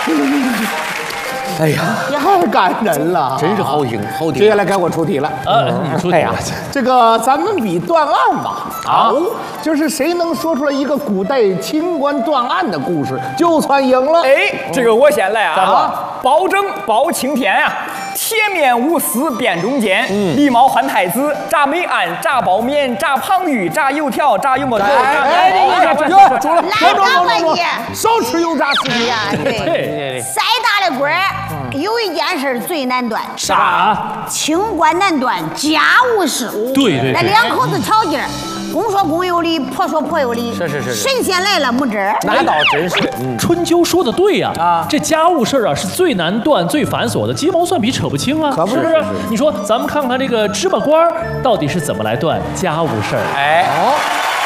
哎呀， 太感人了， 真是好听好听。 接下来该我出题了。 出题哎呀，这个咱们比断案吧。好，就是谁能说出来一个古代清官断案的故事，就算赢了。 哎，这个我先来啊！包拯包青天啊，铁面无私辨忠奸，狸猫换太子，炸美案，炸包面，炸胖鱼，炸油条，炸油馍头。 主了， 来干吧你！ 少吃油炸食品呀，对，再大的官儿，有一件事最难断。 啥？ 清官难断家务事。 对， 那两口子吵架，公说公有理，婆说婆有理。 是。 神仙来了没招儿。 那倒真是。 春秋说的对呀，这家务事啊是最难断、最繁琐的，鸡毛蒜皮扯不清啊，是不是？你说咱们看看这个芝麻官到底是怎么来断家务事儿？ 哎，